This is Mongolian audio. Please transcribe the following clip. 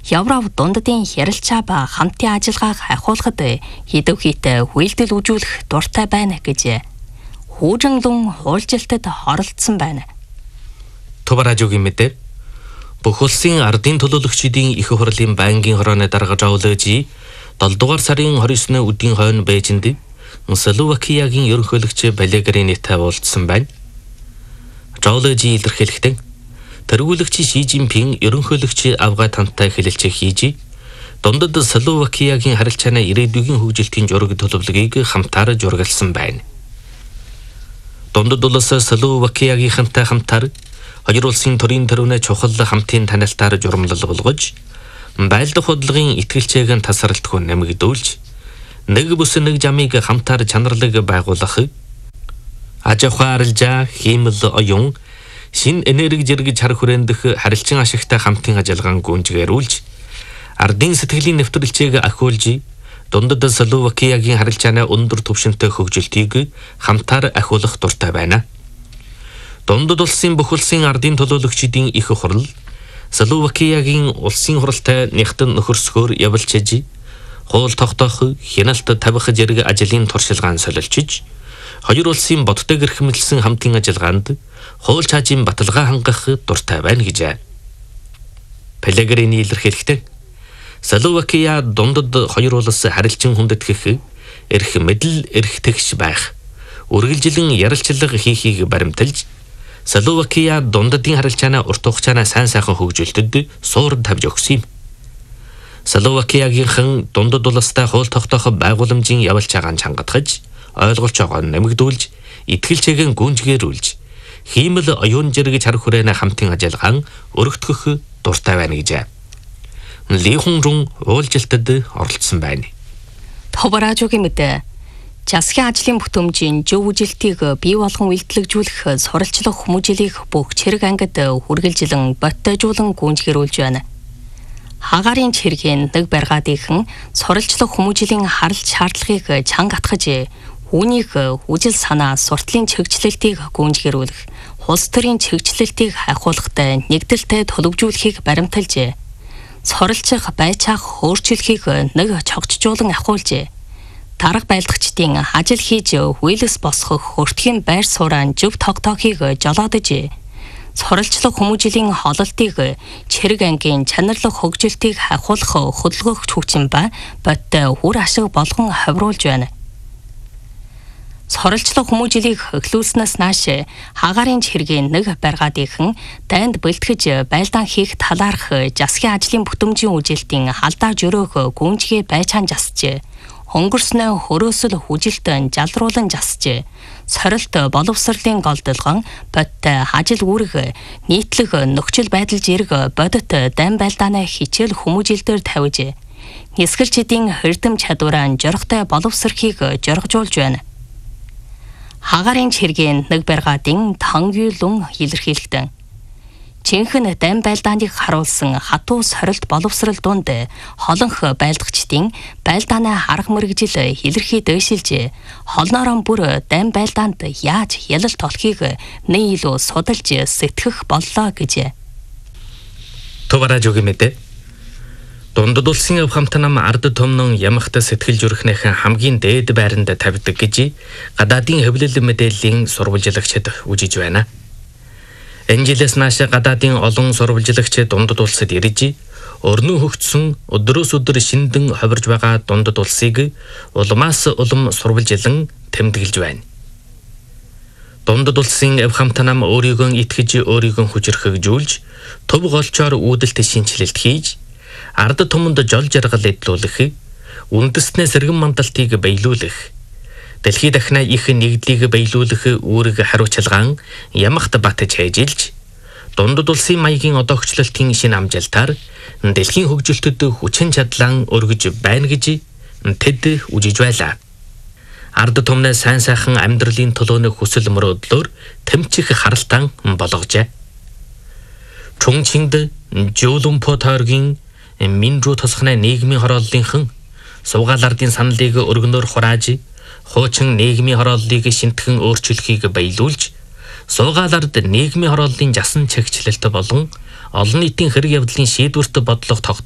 Европ дундадын ярилцаа ба хамтын ажиллагааг ахиулахад хэдвхийтэй хүлдэл үзүүлэх дуртай байна гэж Хүүжинлүн хуульжилтад оролцсон байна. Товаражуугийн мэдээ бүх улсын ардын төлөөлөгчдийн их хурлын байнгын хорооны дарга Жаулежи 7 дугаар сарын 29-ны өдрийн хойно Бээжинд Словакиягийн ерөнхийлөгч Пелегринитэй уулзсан байна. Жаулежи илэрхийлэхдээ тэргүүлэгч Ши Жинпин ерөнхийлөгч Афгантай хэлэлцээ хийж дундад Словакиягийн харилцааны ирээдүйн хөгжилтийн жураг төлөвлөгөөг хамтаар жургалсан байна. Дундад улс Словакиягийнхантай хамтаар хоёр улсын төрийн төрөнө чухал хамтын танилтаар журамлал болгож байлдах худлын итгэлчээг нь тасралтгүй нэмэгдүүлж нэг бүс нэг жамыг хамтаар чанарлаг байгуулах аж ахуй арилжаа хиймэл оюун шин энерги зэрэг чар хүрэндэх харилцан ашигтай хамтын ажиллагаан гүнжгээрүүлж ардын сэтгэлийн нэвтрэлцээг ахиулж дундад Словакиягийн харилцааны өндөр түвшинтэй хөгжилтийг хамтаар ахиулах дуртай байна. Дундад улсын бүх улсын ардын төлөөлөгчдийн их хурал Словакиягийн улсын хуралтай нэгтэн нөхөрсгөөр явуулчиж хууль тогтоох, хяналт тавих зэрэг ажлын туршилгаан солилцож хоёр улсын бодтой гэрхэмлсэн хамтын ажиллагаанд хууль чаажийн баталгаа хангах дуртай байна гэж Пелегрини илэрхийлэхдээ Словакия дундад хоёр улс харилцан хүндэтгэх, эрх мэдэл эрх тэгш байх, үргэлжилэн ярилцлага хийхийг баримталж, Словакия дундадын харилцааны урт хугацааны сайн сайхан хөгжүүлэлтэд суурь тавьж өгсөн юм. Словакиягийнхан дундад улстай хууль тогтоох байгууламжийн явуулж байгааг чангатгаж, ойлгуулж байгааг нэмэгдүүлж, итгэлчээгэн гүнжгээрүүлж, хиймэл оюун зэрэг чар хүрээний хамтын ажиллагаан өргөтгөх дуртай байна гэж Лихунрун уулзалтад оролцсон байна. Товаражуугийн мэдээ засгийн ажлын бүтэмжийн зөв үжилтийг бий болгон үйлдэлжүүлэх суралцлах хүмүүжлийг бүх цэрэг ангид хүргэлжилэн боттойжуулан гүнжгэрүүлж байна. Хагарын цэргийн нэг баргаадынхан суралцлах хүмүүжлийн харалт шаардлагыг чанга атгаж үүнийг үжил санаа суртлын чигчлэлтийг гүнжгэрүүлэх, улс төрийн чигчлэлтийг ахиулахтай нэгдэлтэй төлөвжүүлэхийг баримталж суралцах байцаах өөрчлөлхийг нэг чогцжуулан ахиулж дарга байлдагчдын ажил хийж хүйлэс босгох хөртгийн байр суурийн зөв тогтоохыг жолоодож суралцлах хүмүүжлийн хололтыг цэрэг ангийн чанарлах хөгжилтийг ахиулах хөдөлгөөгч хүчин ба бодтой үр ашиг болгон хавруулж байна. Суралцлах хүмүүжлийг хөглүүлснээс нааш хагарын цэргийн нэг баргаадынхан дайнд бэлтгэж байлдаан хийх талаарх засгийн ажлын бүтэмжийн үжилтийн халдаа жөрөөх гүнжгээ байцаан засж өнгөрснөө хөрөөсөл хүжилтэн жалруулан засж сорилт боловсролын голдолгон бодтой ажил үүрэг нийтлэг нөхцөл байдал зэрэг бодит дайн байлдааны хичээл хүмүүжилтээр тавьж нисгэлчдийн хэрдэм чадвараа жорхтой боловсрохыг жоргожуулж байна. Хагарын цэргийн нэг баргаадын Тангюлун илэрхийлэхдээ Чинхэн дайн байлдааныг харуулсан хатуу сорилт боловсрол дунд холонх байлдагчдын байлдааны харах мэргэжил илэрхий дэвшилж холноорон бүр дайн байлдаанд яаж ялалт олохыг нэ илүү судалж сэтгэх боллоо гэж Товаражуугийн мэдээ дундад улсын хамтнам ард томнон ямагт сэтгэл зүрхнийхэн хамгийн дээд байранд тавьдаг гэж гадаадын хэвлэл мэдээллийн сурвалжлагчид үжиж байна. Энэ жилээс нааш гадаадын олон сурвалжлагч дундад улсад ирж өрнө хөгжсөн өдрөөс өдөр шиндэн ховирж байгаа дундад улсыг улмаас улам сурвалжлан тэмдэглэж байна. Дундад улсын хамтнам өөрийгөө итгэж өөрийгөө хүчрхэгжүүлж төв голчоор үүдэлт шинжилэлт хийж ард томонд жол жаргал эдлүүлэх, үндэснээ сэргэн мандалтыг баялуулах, дэлхийд дахна их нэгдлийг баялуулах үүрэг хариуцлагаан ямагт батж хайжилж, дундад улсын маягийн одоогчлолтын шинэ амжилтаар дэлхийн хөгжилтөд хүчин чадлан өргөж байна гэж тэд үжиж байлаа. Ард томны сайн сайхан амьдралын төлөөний хүсэл мөрөөдлөөр тэмчих харалтан болгожээ. Чонгчинд Жуулумпо тойргийн Минжу тосхны нийгмийн хорооллынхан суугаал ардын саналыг өргөнөөр хурааж хуучин нийгмийн хорооллыг шинтгэн өөрчлөхийг баялуулж суугаал ард нийгмийн хорооллын жасан чигчлэлт болон олон нийтийн хэрэг явдлын шийдвэрт бодлого тогтоох